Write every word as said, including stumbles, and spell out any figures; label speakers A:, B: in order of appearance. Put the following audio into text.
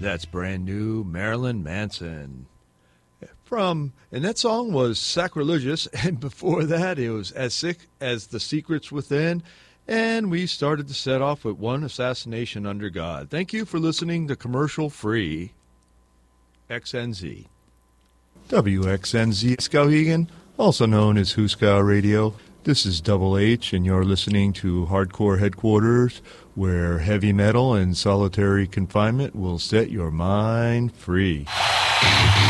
A: That's brand new Marilyn Manson. From, and that song was Sacrilegious, and before that it was As Sick as the Secrets Within, and we started to set off with One Assassination Under God. Thank you for listening to Commercial Free X N Z. W X N Z Skowhegan, also known as Huskow Radio. This is Double H, and you're listening to Hardcore Headquarters, where heavy metal and solitary confinement will set your mind free.